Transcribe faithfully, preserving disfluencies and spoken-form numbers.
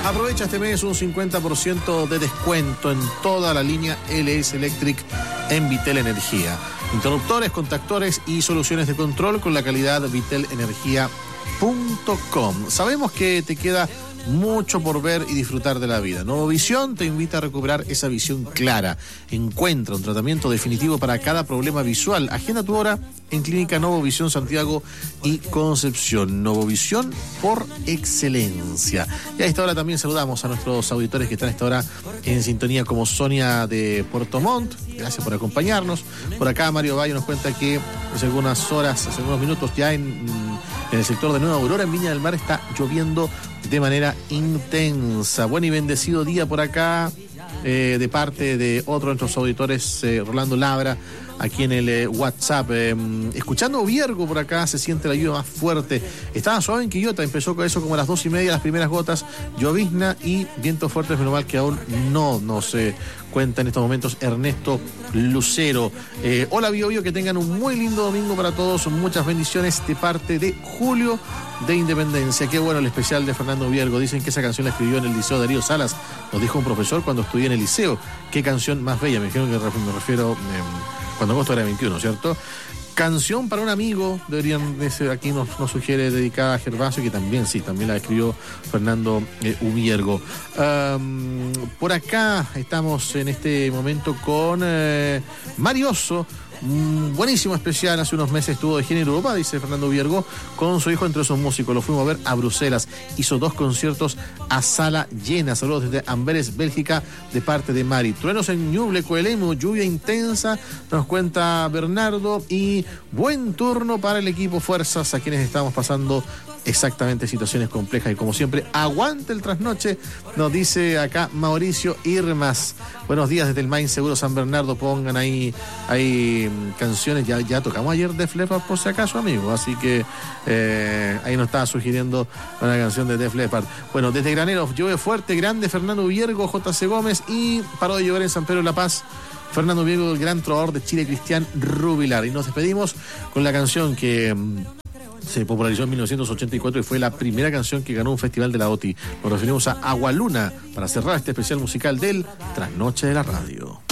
Aprovecha este mes un cincuenta por ciento de descuento en toda la línea L S Electric en Vitel Energía. Interruptores, contactores y soluciones de control con la calidad vitel energía punto com. Sabemos que te queda mucho por ver y disfrutar de la vida. Novovisión te invita a recuperar esa visión clara. Encuentra un tratamiento definitivo para cada problema visual. Agenda tu hora en Clínica Novovisión Santiago y Concepción. Novovisión por excelencia. Y a esta hora también saludamos a nuestros auditores que están a esta hora en sintonía, como Sonia de Puerto Montt. Gracias por acompañarnos. Por acá Mario Valle nos cuenta que hace algunas horas, hace algunos minutos ya en, en el sector de Nueva Aurora, en Viña del Mar, está lloviendo de manera intensa. Buen y bendecido día por acá, eh, de parte de otro de nuestros auditores, eh, Rolando Labra, aquí en el eh, WhatsApp. Eh, escuchando Viergo por acá, se siente la lluvia más fuerte. Estaba suave en Quillota, empezó con eso como a las dos y media, las primeras gotas, llovizna y viento fuerte, menos mal que aún no nos eh, cuenta en estos momentos Ernesto Lucero. Eh, hola Bio Bio, que tengan un muy lindo domingo para todos, muchas bendiciones de parte de Julio de Independencia. Qué bueno el especial de Fernando Viergo. Dicen que esa canción la escribió en el Liceo Darío Salas, nos dijo un profesor cuando estudié en el liceo. Qué canción más bella, me dijeron que me refiero eh, cuando agosto era veintiuno, ¿cierto? Canción para un amigo, deberían, aquí nos, nos sugiere, dedicada a Gervasio, que también, sí, también la escribió Fernando eh, Ubiergo. Um, por acá estamos en este momento con eh, Marioso. Un buenísimo especial, hace unos meses estuvo de gira en Europa, dice Fernando Viergo, con su hijo entre esos músicos. Lo fuimos a ver a Bruselas, hizo dos conciertos a sala llena. Saludos desde Amberes, Bélgica, de parte de Mari. Truenos en Ñuble, Coelemu, lluvia intensa, nos cuenta Bernardo, y buen turno para el equipo. Fuerzas a quienes estamos pasando exactamente situaciones complejas, y como siempre, aguante el trasnoche, nos dice acá Mauricio Irmas. Buenos días desde el Main Seguro San Bernardo. Pongan ahí, ahí canciones, ya, ya tocamos ayer Def Leppard por si acaso, amigo, así que eh, ahí nos estaba sugiriendo una canción de Def Leppard. Bueno, desde Graneros, llueve fuerte, grande Fernando Viergo, J C Gómez, y paró de llover en San Pedro de la Paz, Fernando Viergo, el gran trovador de Chile, Cristian Rubilar. Y nos despedimos con la canción que se popularizó en mil novecientos ochenta y cuatro y fue la primera canción que ganó un festival de la O T I. Nos referimos a Agualuna para cerrar este especial musical del Trasnoche de la Radio.